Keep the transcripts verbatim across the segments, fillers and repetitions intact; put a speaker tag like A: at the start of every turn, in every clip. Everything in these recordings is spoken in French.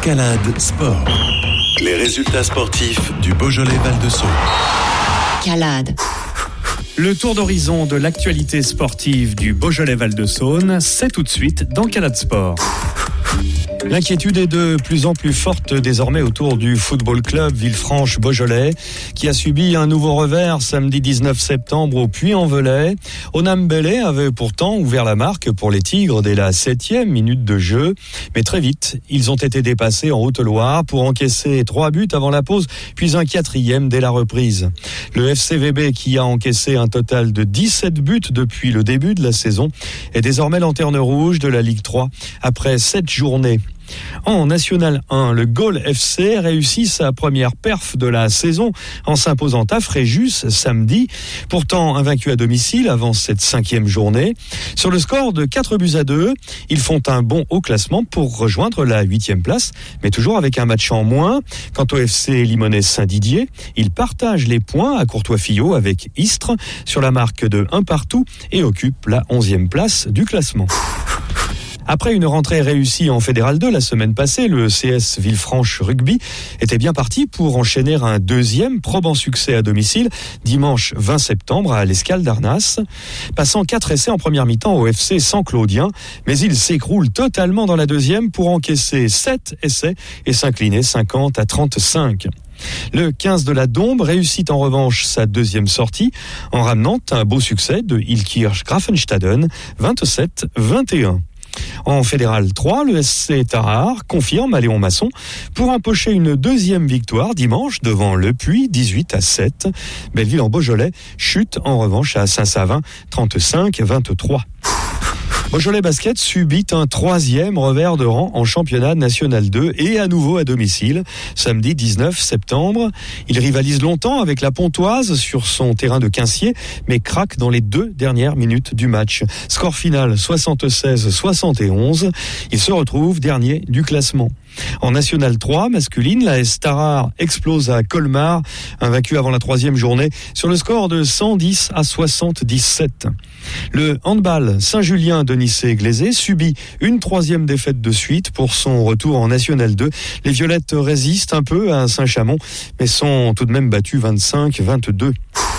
A: Calade Sport. Les résultats sportifs du Beaujolais Val-de-Saône.
B: Calade.
C: Le tour d'horizon de l'actualité sportive du Beaujolais Val-de-Saône, c'est tout de suite dans Calade Sport. L'inquiétude est de plus en plus forte désormais autour du football club Villefranche-Beaujolais qui a subi un nouveau revers samedi dix-neuf septembre au Puy-en-Velay. Onam Bellé avait pourtant ouvert la marque pour les Tigres dès la septième minute de jeu. Mais très vite, ils ont été dépassés en Haute-Loire pour encaisser trois buts avant la pause, puis un quatrième dès la reprise. Le F C V B, qui a encaissé un total de dix-sept buts depuis le début de la saison, est désormais lanterne rouge de la Ligue trois après sept journées. En National un, le Gaulle F C réussit sa première perf de la saison en s'imposant à Fréjus samedi. Pourtant invaincu à domicile avant cette cinquième journée. Sur le score de quatre buts à deux, ils font un bond au classement pour rejoindre la huitième place, mais toujours avec un match en moins. Quant au F C Limonest Saint-Didier, ils partagent les points à Courtois-Fillot avec Istres sur la marque de un partout et occupent la onzième place du classement. Après une rentrée réussie en Fédéral deux la semaine passée, le C S Villefranche Rugby était bien parti pour enchaîner un deuxième probant succès à domicile dimanche vingt septembre à l'Escale d'Arnas. Passant quatre essais en première mi-temps au F C San Claudien, mais il s'écroule totalement dans la deuxième pour encaisser sept essais et s'incliner cinquante à trente-cinq. Le quinze de la Dombe réussit en revanche sa deuxième sortie en ramenant un beau succès de Ilkirch Grafenstaden vingt-sept à vingt et un. En Fédéral trois, le S C Tarare confirme à Léon Masson pour empocher une deuxième victoire dimanche devant Le Puy, dix-huit à sept. Belleville en Beaujolais chute en revanche à Saint-Savin, trente-cinq à vingt-trois. Beaujolais Basket subit un troisième revers de rang en championnat national deux et à nouveau à domicile. Samedi dix-neuf septembre, il rivalise longtemps avec la Pontoise sur son terrain de Quincier, mais craque dans les deux dernières minutes du match. Score final soixante-seize à soixante et onze. Il se retrouve dernier du classement. En National trois, masculine, la S Tarare explose à Colmar, invaincu avant la troisième journée, sur le score de cent dix à soixante-dix-sept. Le handball Saint-Julien de Nicey-Glazé subit une troisième défaite de suite pour son retour en National deux. Les Violettes résistent un peu à Saint-Chamond, mais sont tout de même battues vingt-cinq à vingt-deux.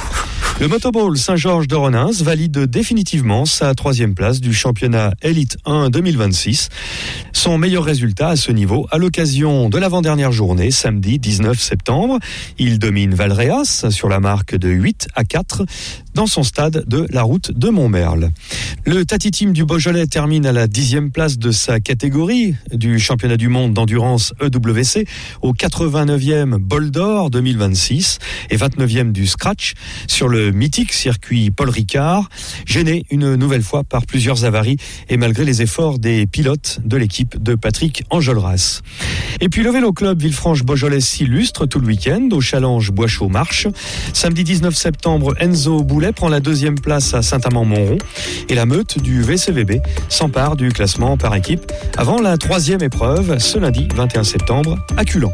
C: Le Motoball Saint-Georges de Renins valide définitivement sa troisième place du championnat Elite un deux mille vingt-six. Son meilleur résultat à ce niveau à l'occasion de l'avant-dernière journée, samedi dix-neuf septembre. Il domine Valréas sur la marque de huit à quatre dans son stade de la route de Montmerle. Le Tati Team du Beaujolais termine à la dixième place de sa catégorie du championnat du monde d'endurance E W C au quatre-vingt-neuvième Bol d'Or deux mille vingt-six et vingt-neuvième du Scratch sur le mythique circuit Paul Ricard, gêné une nouvelle fois par plusieurs avaries et malgré les efforts des pilotes de l'équipe de Patrick Enjolras. Et puis le Vélo Club Villefranche-Beaujolais s'illustre tout le week-end au Challenge Boischaud-Marche. Samedi dix-neuf septembre, Enzo Boulet prend la deuxième place à Saint-Amand-Montrond et la meute du V C V B s'empare du classement par équipe avant la troisième épreuve ce lundi vingt et un septembre à Culan.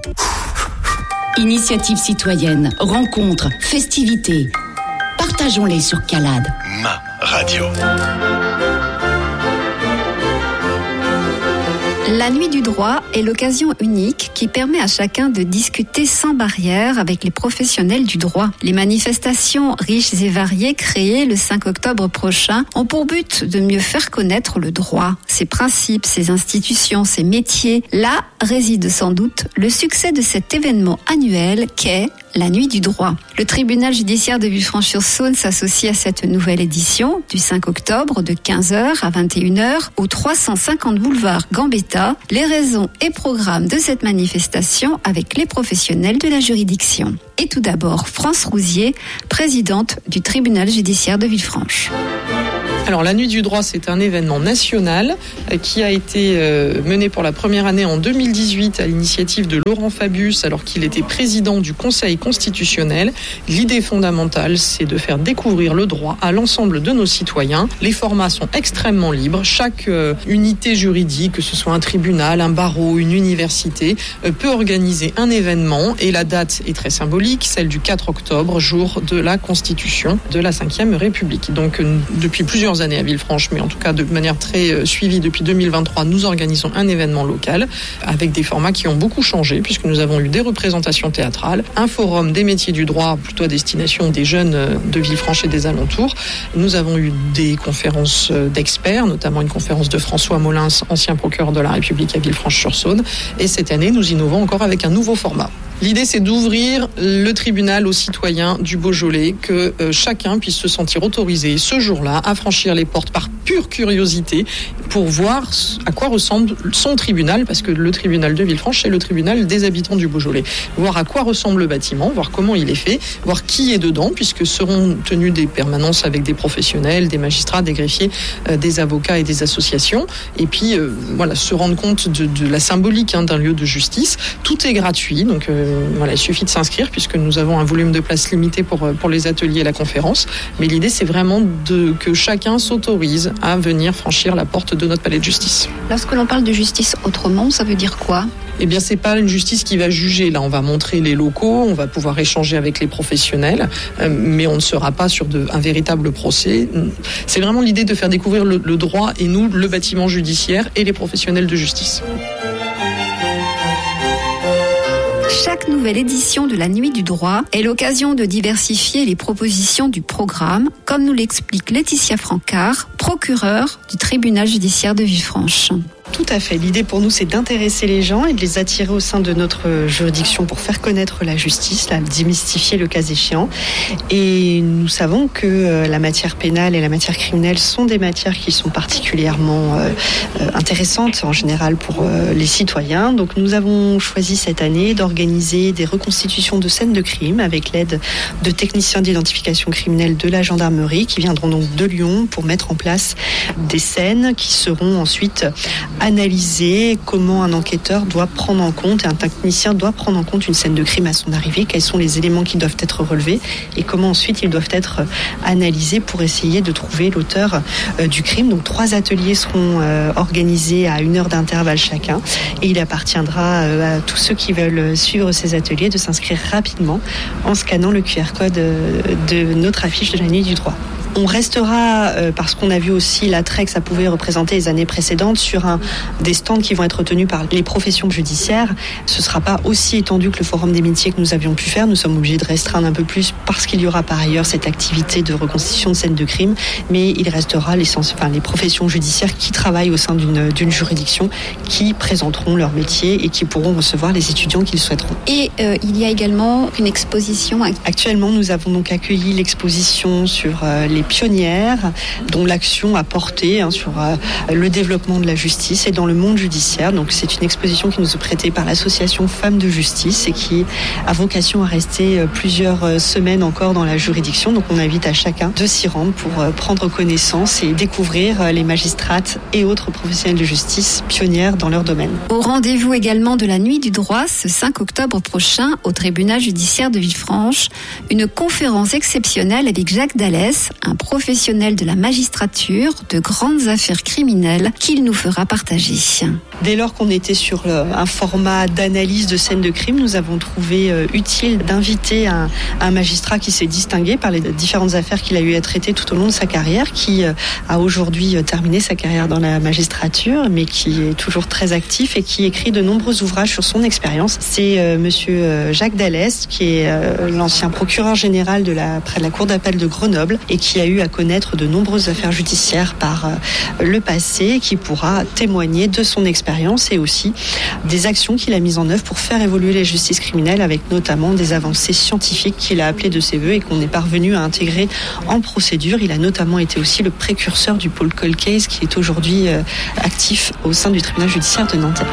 B: Initiative citoyenne, rencontres, festivités. Partageons-les sur Calade.
A: Ma radio.
D: La Nuit du droit est l'occasion unique qui permet à chacun de discuter sans barrière avec les professionnels du droit. Les manifestations riches et variées créées le cinq octobre prochain ont pour but de mieux faire connaître le droit, ses principes, ses institutions, ses métiers. Là réside sans doute le succès de cet événement annuel qu'est la Nuit du droit. Le tribunal judiciaire de Villefranche-sur-Saône s'associe à cette nouvelle édition du cinq octobre de quinze heures à vingt et une heures au trois cent cinquante boulevard Gambetta. Les raisons et programmes de cette manifestation avec les professionnels de la juridiction. Et tout d'abord, France Rousier, présidente du tribunal judiciaire de Villefranche.
E: Alors la Nuit du droit, c'est un événement national qui a été mené pour la première année en deux mille dix-huit à l'initiative de Laurent Fabius alors qu'il était président du Conseil constitutionnel. L'idée fondamentale, c'est de faire découvrir le droit à l'ensemble de nos citoyens. Les formats sont extrêmement libres. Chaque unité juridique, que ce soit un tribunal, un barreau, une université, peut organiser un événement et la date est très symbolique, celle du quatre octobre, jour de la Constitution de la cinquième République. Donc depuis plusieurs plusieurs années à Villefranche, mais en tout cas de manière très suivie depuis deux mille vingt-trois, nous organisons un événement local avec des formats qui ont beaucoup changé puisque nous avons eu des représentations théâtrales, un forum des métiers du droit plutôt à destination des jeunes de Villefranche et des alentours. Nous avons eu des conférences d'experts, notamment une conférence de François Molins, ancien procureur de la République à Villefranche-sur-Saône. Et cette année, nous innovons encore avec un nouveau format. L'idée, c'est d'ouvrir le tribunal aux citoyens du Beaujolais, que euh, chacun puisse se sentir autorisé ce jour-là à franchir les portes par pure curiosité pour voir à quoi ressemble son tribunal, parce que le tribunal de Villefranche, c'est le tribunal des habitants du Beaujolais. Voir à quoi ressemble le bâtiment, voir comment il est fait, voir qui est dedans, puisque seront tenues des permanences avec des professionnels, des magistrats, des greffiers, euh, des avocats et des associations. Et puis, euh, voilà, se rendre compte de, de la symbolique hein, d'un lieu de justice. Tout est gratuit, donc euh, voilà, il suffit de s'inscrire puisque nous avons un volume de places limité pour, pour les ateliers et la conférence. Mais l'idée, c'est vraiment de, que chacun s'autorise à venir franchir la porte de notre palais de justice.
D: Lorsque l'on parle de justice autrement, ça veut dire quoi ?
E: Eh bien, c'est pas une justice qui va juger. Là, on va montrer les locaux, on va pouvoir échanger avec les professionnels, euh, mais on ne sera pas sur de, un véritable procès. C'est vraiment l'idée de faire découvrir le, le droit et nous, le bâtiment judiciaire et les professionnels de justice.
D: Chaque nouvelle édition de la Nuit du droit est l'occasion de diversifier les propositions du programme, comme nous l'explique Laetitia Francard, procureure du tribunal judiciaire de Villefranche.
F: Tout à fait. L'idée pour nous, c'est d'intéresser les gens et de les attirer au sein de notre juridiction pour faire connaître la justice, la démystifier le cas échéant. Et nous savons que la matière pénale et la matière criminelle sont des matières qui sont particulièrement euh, intéressantes en général pour euh, les citoyens. Donc nous avons choisi cette année d'organiser des reconstitutions de scènes de crime avec l'aide de techniciens d'identification criminelle de la gendarmerie qui viendront donc de Lyon pour mettre en place des scènes qui seront ensuite analyser comment un enquêteur doit prendre en compte et un technicien doit prendre en compte une scène de crime à son arrivée, quels sont les éléments qui doivent être relevés et comment ensuite ils doivent être analysés pour essayer de trouver l'auteur euh, du crime. Donc trois ateliers seront euh, organisés à une heure d'intervalle chacun et il appartiendra euh, à tous ceux qui veulent suivre ces ateliers de s'inscrire rapidement en scannant le Q R code euh, de notre affiche de la Nuit du droit. On restera, euh, parce qu'on a vu aussi l'attrait que ça pouvait représenter les années précédentes, sur un, des stands qui vont être tenus par les professions judiciaires. Ce ne sera pas aussi étendu que le forum des métiers que nous avions pu faire. Nous sommes obligés de restreindre un peu plus parce qu'il y aura par ailleurs cette activité de reconstitution de scènes de crime. Mais il restera les, enfin, les professions judiciaires qui travaillent au sein d'une, d'une juridiction qui présenteront leur métier et qui pourront recevoir les étudiants qu'ils souhaiteront.
D: Et euh, il y a également une exposition.
F: Actuellement, nous avons donc accueilli l'exposition sur euh, les pionnières dont l'action a porté hein, sur euh, le développement de la justice et dans le monde judiciaire. Donc c'est une exposition qui nous est prêtée par l'association Femmes de Justice et qui a vocation à rester euh, plusieurs euh, semaines encore dans la juridiction. Donc on invite à chacun de s'y rendre pour euh, prendre connaissance et découvrir euh, les magistrates et autres professionnels de justice pionnières dans leur domaine.
D: Au rendez-vous également de la Nuit du droit ce cinq octobre prochain au tribunal judiciaire de Villefranche, une conférence exceptionnelle avec Jacques Dallès, un professionnel de la magistrature de grandes affaires criminelles qu'il nous fera partager.
F: Dès lors qu'on était sur un format d'analyse de scènes de crime, nous avons trouvé utile d'inviter un, un magistrat qui s'est distingué par les différentes affaires qu'il a eu à traiter tout au long de sa carrière, qui a aujourd'hui terminé sa carrière dans la magistrature, mais qui est toujours très actif et qui écrit de nombreux ouvrages sur son expérience. C'est euh, monsieur Jacques Dallès, qui est euh, l'ancien procureur général de la, près de la Cour d'appel de Grenoble et qui a eu à connaître de nombreuses affaires judiciaires par euh, le passé, qui pourra témoigner de son expérience et aussi des actions qu'il a mises en œuvre pour faire évoluer la justice criminelle, avec notamment des avancées scientifiques qu'il a appelées de ses voeux et qu'on est parvenu à intégrer en procédure. Il a notamment été aussi le précurseur du pôle Cold Case qui est aujourd'hui euh, actif au sein du tribunal judiciaire de Nanterre.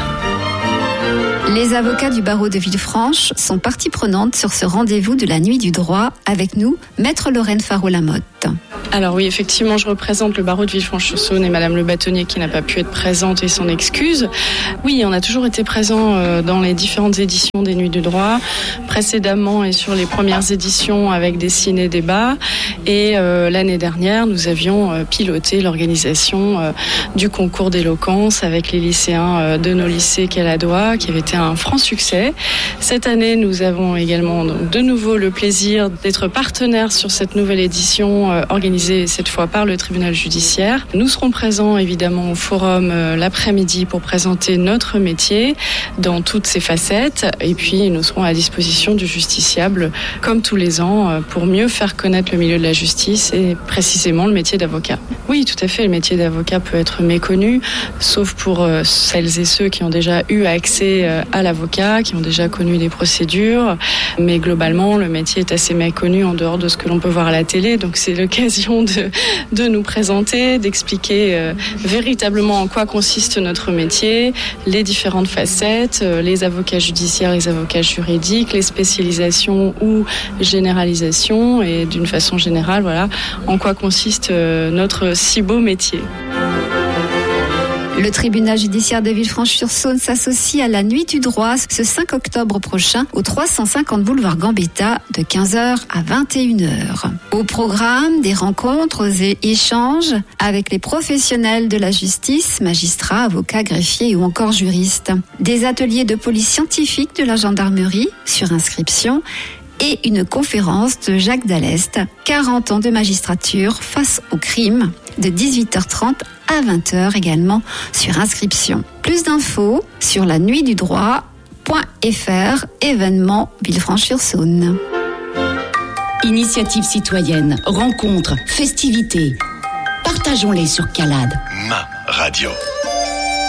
D: Les avocats du barreau de Villefranche sont partie prenante sur ce rendez-vous de la Nuit du droit. Avec nous, Maître Lorraine Faro-Lamotte.
G: Alors oui, effectivement, je représente le barreau de Villefranche-sur-Saône et Madame le bâtonnier qui n'a pas pu être présente et s'en excuse. Oui, on a toujours été présent dans les différentes éditions des Nuits du droit, précédemment et sur les premières éditions avec des ciné-débats. Et euh, l'année dernière, nous avions euh, piloté l'organisation euh, du concours d'éloquence avec les lycéens euh, de nos lycées caladois, qui avait été un franc succès. Cette année, nous avons également donc, de nouveau le plaisir d'être partenaires sur cette nouvelle édition euh, organisée organisé cette fois par le tribunal judiciaire. Nous serons présents évidemment au forum euh, l'après-midi pour présenter notre métier dans toutes ses facettes et puis nous serons à la disposition du justiciable comme tous les ans euh, pour mieux faire connaître le milieu de la justice et précisément le métier d'avocat. Oui, tout à fait, le métier d'avocat peut être méconnu, sauf pour euh, celles et ceux qui ont déjà eu accès euh, à l'avocat, qui ont déjà connu des procédures, mais globalement le métier est assez méconnu en dehors de ce que l'on peut voir à la télé, donc c'est l'occasion de, de nous présenter, d'expliquer euh, véritablement en quoi consiste notre métier, les différentes facettes, euh, les avocats judiciaires, les avocats juridiques, les spécialisations ou généralisations et d'une façon générale, voilà, en quoi consiste euh, notre si beau métier.
D: Le tribunal judiciaire de Villefranche-sur-Saône s'associe à la Nuit du droit ce cinq octobre prochain au trois cent cinquante boulevard Gambetta de quinze heures à vingt et une heures. Au programme, des rencontres et échanges avec les professionnels de la justice, magistrats, avocats, greffiers ou encore juristes. Des ateliers de police scientifique de la gendarmerie sur inscription et une conférence de Jacques Dallest, quarante ans de magistrature face au crime, de dix-huit heures trente à vingt heures également sur inscription. Plus d'infos sur la nuit du droit point f r, événement Villefranche-sur-Saône.
B: Initiative citoyenne, rencontres, festivités. Partageons-les sur Calade.
A: Ma radio.